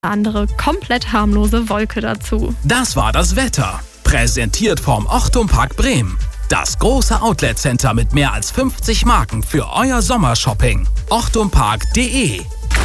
andere komplett harmlose Wolke dazu. Das war das Wetter. Präsentiert vom Ochtum Park Bremen. Das große Outlet-Center mit mehr als 50 Marken für euer Sommershopping. ochtumpark.de.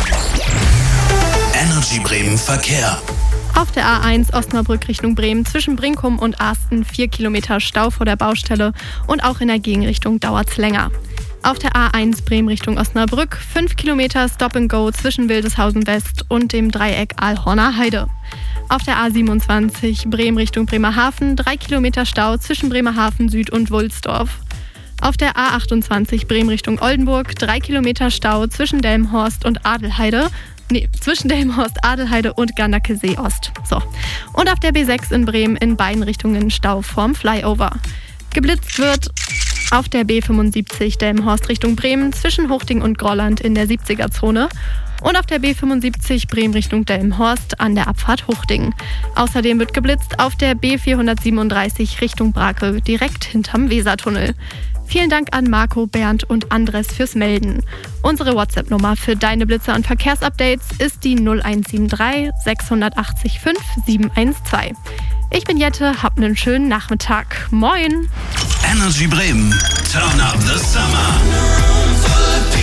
Energy Bremen Verkehr. Auf der A1 Osnabrück Richtung Bremen zwischen Brinkum und Asten 4 Kilometer Stau vor der Baustelle und auch in der Gegenrichtung dauert es länger. Auf der A1 Bremen Richtung Osnabrück 5 Kilometer Stop and Go zwischen Wildeshausen West und dem Dreieck Aalhorner Heide. Auf der A27 Bremen Richtung Bremerhaven 3 Kilometer Stau zwischen Bremerhaven Süd und Wulsdorf. Auf der A28 Bremen Richtung Oldenburg 3 Kilometer Stau zwischen Delmenhorst und Adelheide. Zwischen Delmenhorst, Adelheide und Gandakesee Ost. So. Und auf der B6 in Bremen in beiden Richtungen Stau vorm Flyover. Geblitzt wird auf der B75 Delmenhorst Richtung Bremen zwischen Huchting und Grolland in der 70er-Zone und auf der B75 Bremen Richtung Delmenhorst an der Abfahrt Huchting. Außerdem wird geblitzt auf der B437 Richtung Brake direkt hinterm Wesertunnel. Vielen Dank an Marco, Bernd und Andres fürs Melden. Unsere WhatsApp-Nummer für deine Blitzer und Verkehrsupdates ist die 0173 680 5712. Ich bin Jette, hab einen schönen Nachmittag. Moin! Energy Bremen. Turn up the summer.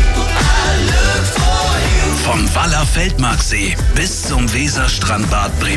Vom Waller Feldmarksee bis zum Weserstrandbad Bremen.